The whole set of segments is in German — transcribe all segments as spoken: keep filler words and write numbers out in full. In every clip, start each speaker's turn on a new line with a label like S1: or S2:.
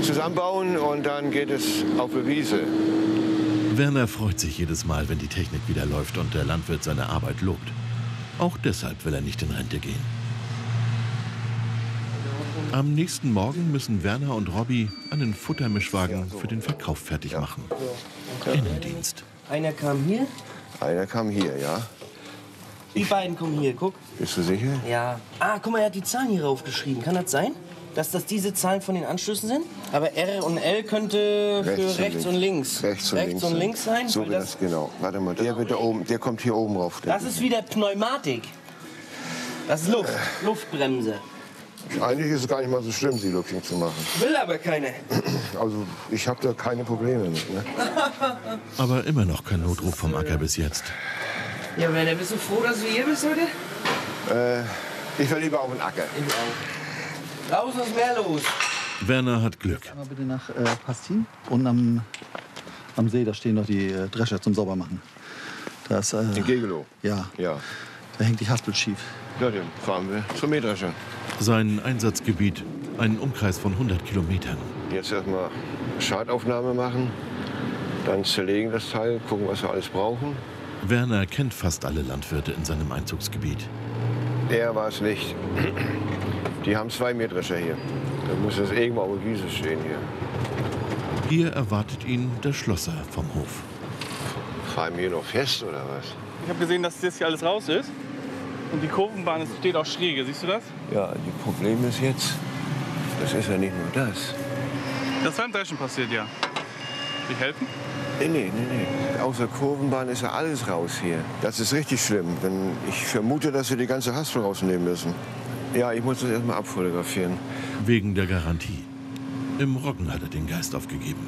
S1: zusammenbauen und dann geht es auf die Wiese.
S2: Werner freut sich jedes Mal, wenn die Technik wieder läuft und der Landwirt seine Arbeit lobt. Auch deshalb will er nicht in Rente gehen. Am nächsten Morgen müssen Werner und Robby einen Futtermischwagen für den Verkauf fertig machen. Innendienst.
S3: Einer kam hier,
S1: Einer kam hier, ja.
S3: die beiden kommen hier, guck.
S1: Bist du sicher?
S3: Ja. Ah, guck mal, er hat die Zahlen hier raufgeschrieben. Kann das sein? Dass das diese Zahlen von den Anschlüssen sind? Aber R und L könnte
S1: Rechts
S3: für
S1: und
S3: rechts und links.
S1: Rechts und links,
S3: und links sein.
S1: So
S3: weil
S1: wie das, genau. Warte mal, der, wird da oben, der kommt hier oben rauf.
S3: das ist wieder Pneumatik. Das ist Luft, Luftbremse.
S1: Eigentlich ist es gar nicht mal so schlimm, sie Lupfing zu machen.
S3: Will aber keine.
S1: Also ich habe da keine Probleme mit. Ne?
S2: Aber immer noch kein Notruf vom Acker bis jetzt.
S3: Ja, Werner, bist du froh, dass du hier bist heute?
S1: Äh, ich will lieber auf den Acker.
S3: Ich auch. Draußen ist mehr los.
S2: Werner hat Glück.
S4: Einmal bitte nach äh, Pastin. Und am, am See, da stehen noch die äh, Drescher zum Saubermachen. Da ist, äh,
S1: In Gegelow?
S4: Ja.
S1: Ja.
S4: Da hängt die Haspel schief.
S1: Ja, dann fahren wir zum Mähdrescher.
S2: Sein Einsatzgebiet, ein Umkreis von hundert Kilometern.
S1: Jetzt erstmal Schadaufnahme machen, dann zerlegen das Teil, gucken, was wir alles brauchen.
S2: Werner kennt fast alle Landwirte in seinem Einzugsgebiet.
S1: Der war es nicht. Die haben zwei Mähdrescher hier. Da muss das irgendwo auf der Wiese stehen hier.
S2: Hier erwartet ihn der Schlosser vom Hof.
S1: Fahren wir hier noch fest oder was?
S5: Ich habe gesehen, dass das hier alles raus ist. Und die Kurvenbahn ist- steht auch schräge. Siehst du das?
S1: Ja, die Problem ist jetzt, das ist ja nicht nur das.
S5: Das ist beim Dreschen passiert, ja. Will ich helfen?
S1: Nee, nee, nee, nee. Außer Kurvenbahn ist ja alles raus hier. Das ist richtig schlimm. Denn ich vermute, dass wir die ganze Haspel rausnehmen müssen. Ja, ich muss das erstmal abfotografieren.
S2: Wegen der Garantie. Im Roggen hat er den Geist aufgegeben.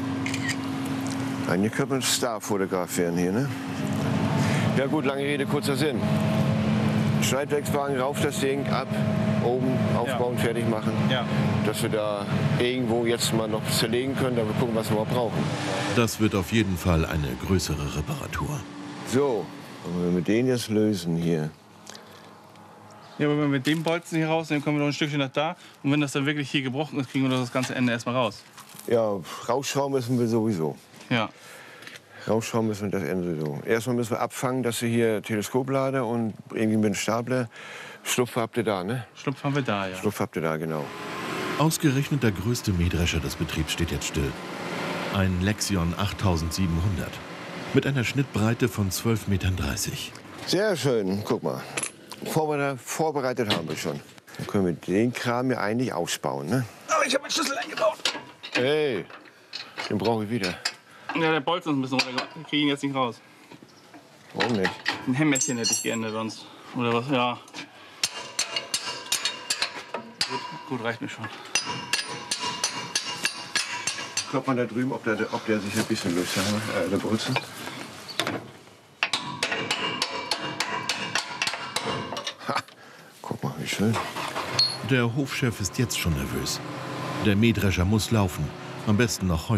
S1: Eigentlich könnte man Star-Fotograf werden hier, ne? Ja gut, lange Rede, kurzer Sinn. Schneidwerkswagen rauf das Ding, ab, oben aufbauen,
S5: Ja.
S1: fertig machen.
S5: Ja.
S1: Dass wir da irgendwo jetzt mal noch zerlegen können, damit wir gucken, was wir überhaupt brauchen.
S2: Das wird auf jeden Fall eine größere Reparatur.
S1: So, und wenn wir den jetzt lösen hier.
S5: Ja, aber wenn wir mit dem Bolzen hier rausnehmen, kommen wir noch ein Stückchen nach da. Und wenn das dann wirklich hier gebrochen ist, kriegen wir das ganze Ende erstmal raus.
S1: Ja, rausschrauben müssen wir sowieso.
S5: Ja.
S1: Rausschrauben müssen wir das Ende so. Erstmal müssen wir abfangen, dass wir hier Teleskoplader und irgendwie mit dem Stapler. Schlupf habt ihr da, ne?
S5: Schlupf haben wir da, ja.
S1: Schlupf habt ihr da, genau.
S2: Ausgerechnet der größte Mähdrescher des Betriebs steht jetzt still. Ein Lexion achttausendsiebenhundert. Mit einer Schnittbreite von zwölf Komma dreißig Metern.
S1: Sehr schön, guck mal. Vorbereitet, vorbereitet haben wir schon. Dann können wir den Kram ja eigentlich ausbauen, ne?
S5: Aber ich habe meinen Schlüssel eingebaut.
S1: Hey, den brauche ich wieder.
S5: Ja, der Bolzen ist ein bisschen runtergemacht. Ich kriege ihn jetzt nicht raus.
S1: Warum nicht?
S5: Ein Hämmerchen hätte ich geändert sonst. Oder was, ja. Gut, gut, reicht mir schon.
S1: Klopft man da drüben, ob der, ob der sich ein bisschen löst, äh, der Bolzen. Ha, guck mal, wie schön.
S2: Der Hofchef ist jetzt schon nervös. Der Mähdrescher muss laufen. Am besten noch heute.